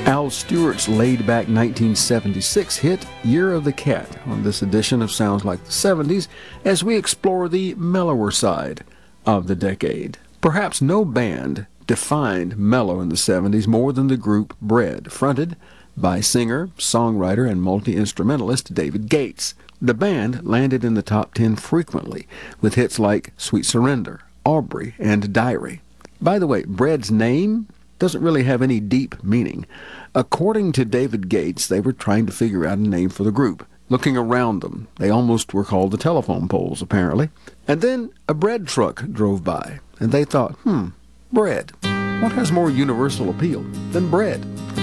Al Stewart's laid-back 1976 hit Year of the Cat on this edition of Sounds Like the 70s as we explore the mellower side of the decade. Perhaps no band defined mellow in the 70s more than the group Bread, fronted by singer, songwriter, and multi-instrumentalist David Gates. The band landed in the top 10 frequently with hits like Sweet Surrender, Aubrey, and Diary. By the way, Bread's name doesn't really have any deep meaning. According to David Gates, they were trying to figure out a name for the group. Looking around them, they almost were called the telephone poles, apparently. And then a bread truck drove by, and they thought, bread. What has more universal appeal than bread?